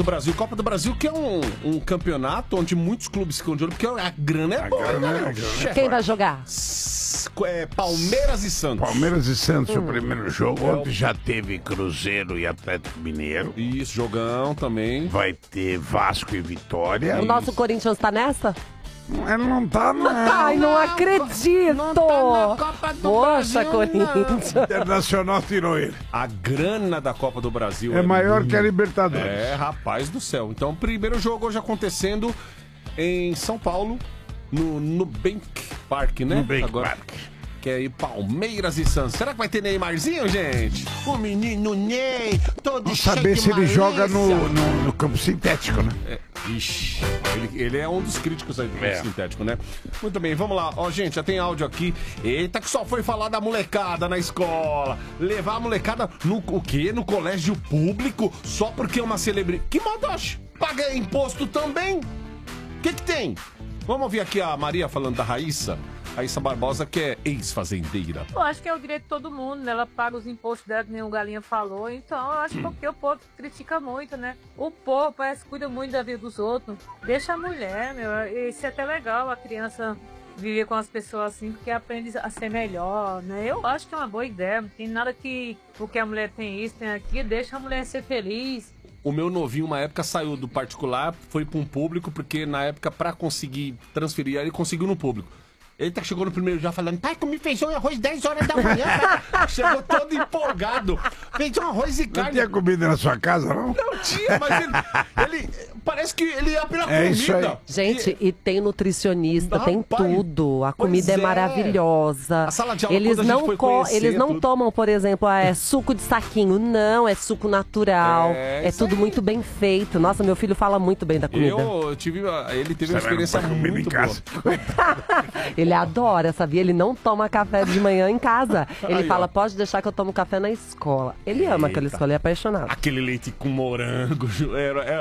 do Brasil. Copa do Brasil que é um campeonato onde muitos clubes ficam de olho, porque a grana é boa, né? Quem vai jogar? Palmeiras e Santos. Palmeiras e Santos, o primeiro jogo. Ontem já teve Cruzeiro e Atlético Mineiro. Isso, jogão também. Vai ter Vasco e Vitória. O nosso Corinthians tá nessa? Ele não tá, não. Ai, não acredito! Não tá na Copa do Poxa, Brasil, Corinthians. O Internacional tirou ele. A grana da Copa do Brasil É maior que a Libertadores. É, rapaz do céu. Então, o primeiro jogo hoje acontecendo em São Paulo, no Nubank Park, né? Nubank Park. Que é aí Palmeiras e Santos. Será que vai ter Neymarzinho, gente? O menino Ney, todo Vamos cheio saber de se ele malícia. joga no campo sintético, né? Ixi, ele é um dos críticos aí do campo sintético, né? Muito bem, vamos lá. Ó, gente, já tem áudio aqui. Eita, que só foi falar da molecada na escola. Levar a molecada o quê? No colégio público? Só porque é uma celebridade. Que modoche? Paga imposto também? O que tem? Vamos ouvir aqui a Maria falando da Raíssa. Raíssa Barbosa, que é ex-fazendeira. Eu acho que é o direito de todo mundo, né? Ela paga os impostos dela, que nem o Galinha falou. Então, eu acho que o povo critica muito, né? O povo parece que cuida muito da vida dos outros. Deixa a mulher, meu. Isso é até legal, a criança viver com as pessoas assim, porque aprende a ser melhor, né? Eu acho que é uma boa ideia. Não tem nada que... Porque a mulher tem isso, tem aquilo. Deixa a mulher ser feliz. O meu novinho, uma época, saiu do particular, foi para um público, porque na época, para conseguir transferir, ele conseguiu no público. Ele chegou no primeiro dia falando, pai, comi feijão e arroz 10 horas da manhã. Chegou todo empolgado. Feijão, arroz e carne. Não tinha comida na sua casa, não? Não tinha, mas ele parece que ele ia pela comida. Isso aí. Gente, e tem nutricionista, tem Rapaz, tudo. A pois comida é é. maravilhosa. A sala de aula, Eles quando a gente não, foi conhecer, eles não tudo. tomam, por exemplo, suco de saquinho. Não, é suco natural. É isso tudo aí. muito bem feito. Nossa, meu filho fala muito bem da comida. Ele teve uma Você vai experiência comprar comida muito em casa. boa. Ele adora, sabia? Ele não toma café de manhã em casa. Ele Aí, fala, ó. pode deixar que eu tomo café na escola. Ele ama aquela escola, ele é apaixonado. Aquele leite com morango,